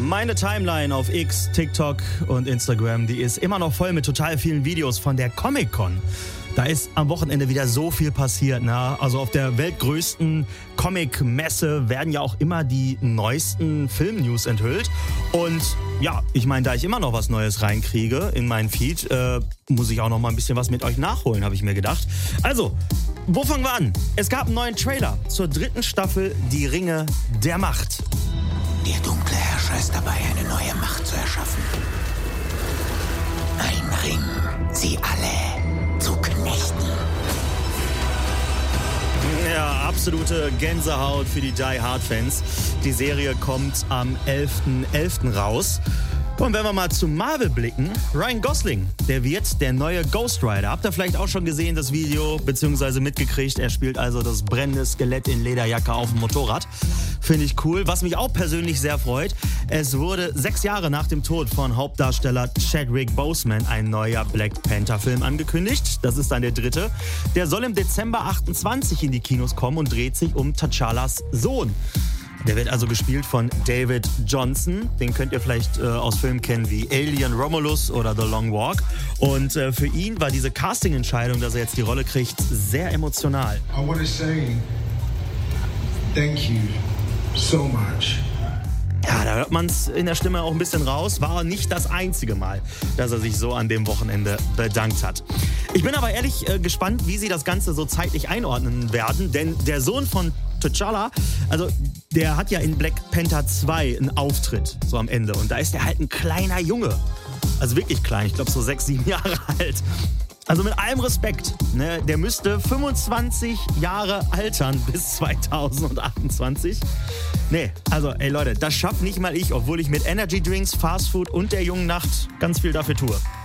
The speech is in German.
Meine Timeline auf X, TikTok und Instagram, die ist immer noch voll mit total vielen Videos von der Comic-Con. Da ist am Wochenende wieder so viel passiert. Ne? Also auf der weltgrößten Comic-Messe werden ja auch immer die neuesten Film-News enthüllt. Und ja, ich meine, da ich immer noch was Neues reinkriege in meinen Feed, muss ich auch noch mal ein bisschen was mit euch nachholen, habe ich mir gedacht. Also, wo fangen wir an? Es gab einen neuen Trailer zur 3. Staffel Die Ringe der Macht. Der dunkle Herrscher ist dabei, eine neue Macht zu erschaffen. Ein Ring, sie alle zu knechten. Ja, absolute Gänsehaut für die Die Hard Fans. Die Serie kommt am 11.11. raus. Und wenn wir mal zu Marvel blicken, Ryan Gosling, der wird der neue Ghost Rider. Habt ihr vielleicht auch schon gesehen, das Video, beziehungsweise mitgekriegt? Er spielt also das brennende Skelett in Lederjacke auf dem Motorrad. Finde ich cool. Was mich auch persönlich sehr freut, es wurde 6 Jahre nach dem Tod von Hauptdarsteller Chadwick Boseman ein neuer Black Panther Film angekündigt. Das ist dann der 3. Der soll im Dezember 28 in die Kinos kommen und dreht sich um T'Challas Sohn. Der wird also gespielt von David Johnson. Den könnt ihr vielleicht aus Filmen kennen wie Alien, Romulus oder The Long Walk. Und für ihn war diese Casting-Entscheidung, dass er jetzt die Rolle kriegt, sehr emotional. I want to say thank you so much. Ja, da hört man es in der Stimme auch ein bisschen raus. War nicht das einzige Mal, dass er sich so an dem Wochenende bedankt hat. Ich bin aber ehrlich gespannt, wie sie das Ganze so zeitlich einordnen werden. Denn der Sohn von T'Challa, also der hat ja in Black Panther 2 einen Auftritt, so am Ende. Und da ist er halt ein kleiner Junge. Also wirklich klein, ich glaube so 6, 7 Jahre alt. Also mit allem Respekt, ne, der müsste 25 Jahre altern bis 2028. Nee, also ey Leute, das schafft nicht mal ich, obwohl ich mit Energy Drinks, Fast Food und der jungen Nacht ganz viel dafür tue.